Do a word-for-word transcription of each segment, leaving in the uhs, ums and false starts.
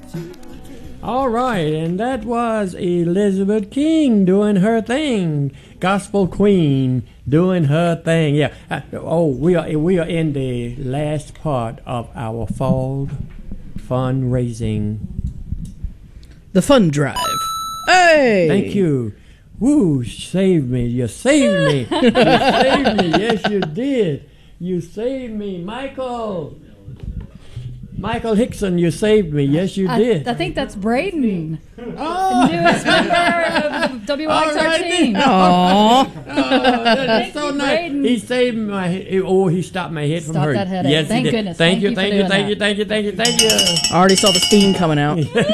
All right, and that was Elizabeth King doing her thing. Gospel Queen doing her thing. Yeah. Uh, oh, we are we are in the last part of our fall fundraising. The fund drive. Hey! Thank you. Woo, saved me. You saved me. You saved me. Yes, you did. You saved me. Michael. Michael Hickson, you saved me. Yes, you I, did. I think that's Braden. Oh. The newest member of the W Y X R right, team. Aww. Oh, that is so you, nice. Braden. He saved my head. Oh, he stopped my head from Stopped hurting. that headache. Yes, Thank he did. goodness. Thank, Thank you, you for thank you, doing thank you, that. thank you, thank you, thank you. I already saw the steam coming out.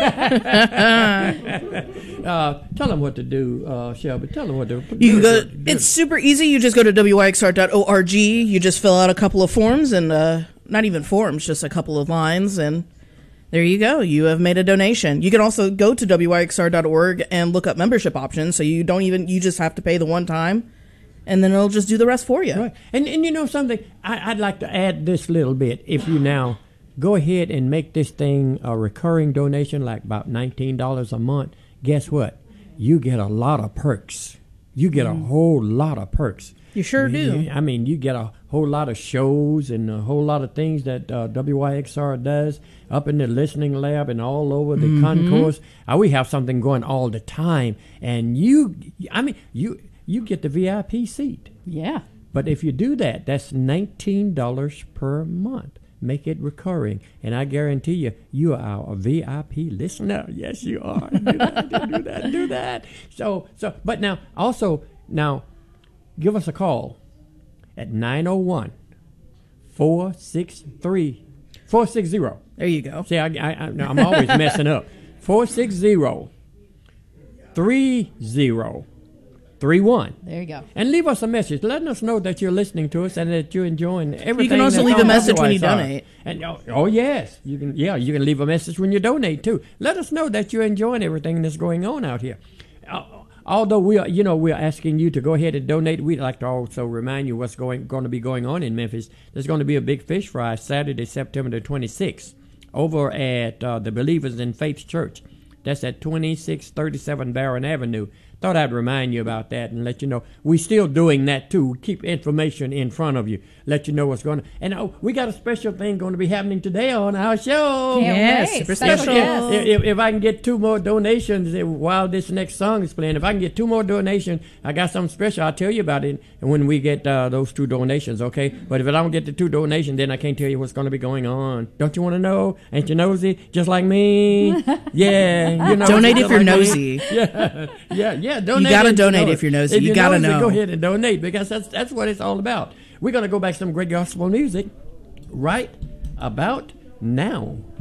uh, tell them what to do, uh, Shelby. Tell them what to do. You can go. It's super easy. You just go to W Y X R dot org. You just fill out a couple of forms and uh, not even forms, just a couple of lines, and there you go. You have made a donation. You can also go to W Y X R dot org and look up membership options. So you don't even. You just have to pay the one time, and then it'll just do the rest for you. Right. And and you know something, I, I'd like to add this little bit. If you now go ahead and make this thing a recurring donation, like about nineteen dollars a month, guess what? You get a lot of perks. You get mm. a whole lot of perks. You sure do. I mean, you get a whole lot of shows and a whole lot of things that uh, W Y X R does up in the listening lab and all over the mm-hmm. concourse. Uh, we have something going all the time. And you, I mean, you you get the V I P seat. Yeah. But if you do that, that's nineteen dollars per month. Make it recurring. And I guarantee you, you are our V I P listener. Yes, you are. Do that, do that, do that. So, so, but now, also, now, give us a call at nine oh one, four six three, four six zero. There you go. See, I, I, I, no, I'm always messing up. four six zero, three zero three one. There you go. And leave us a message letting us know that you're listening to us and that you're enjoying everything. You can also leave a message when you donate. And oh, oh yes, you can. Yeah, you can leave a message when you donate too. Let us know that you're enjoying everything that's going on out here. Uh, Although we are, you know, we're asking you to go ahead and donate, we'd like to also remind you what's going going to be going on in Memphis. There's going to be a big fish fry Saturday, September the twenty-sixth, over at uh, the Believers in Faith Church. That's at twenty-six thirty-seven Barron Avenue. Thought I'd remind you about that and let you know we're still doing that too. We keep information in front of you, let you know what's going on. And oh, we got a special thing going to be happening today on our show. Can't Yes, wait. super Special special. guest. If, if, if I can get two more donations while this next song is playing, if I can get two more donations, I got something special. I'll tell you about it when we get uh, those two donations, okay? But if I don't get the two donations, then I can't tell you what's going to be going on. Don't you want to know? Ain't you nosy? Just like me? Yeah. You know, Donate if you're like nosy. Me. Yeah, yeah, yeah. Donate You gotta if donate know if it. you're nosy. If You you're gotta nosy, know. Go ahead and donate because that's that's what it's all about. We're going to go back to some great gospel music right about now.